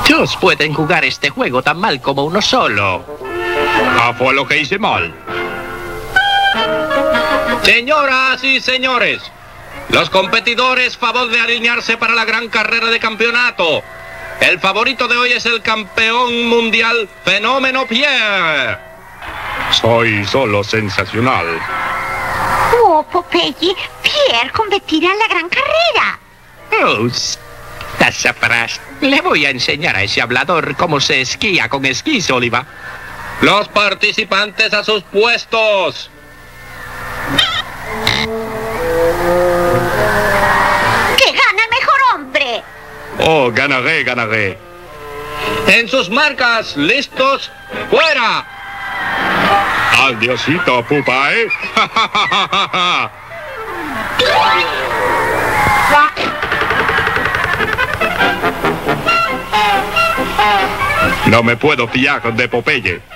Dos pueden jugar este juego tan mal como uno solo. Fue lo que hice mal. Señoras y señores, los competidores, favor de alinearse para la gran carrera de campeonato. El favorito de hoy es el campeón mundial Fenómeno Pierre. Soy solo sensacional. Oh, Popeye, Pierre competirá en la gran carrera. Oh, Tasapras, le voy a enseñar a ese hablador cómo se esquía con esquís, Oliva. Los participantes a sus puestos. ¡Que gana el mejor hombre! Oh, ganaré. En sus marcas, listos, fuera. Adiosito, pupa, ¿eh? No me puedo fiar de Popeye.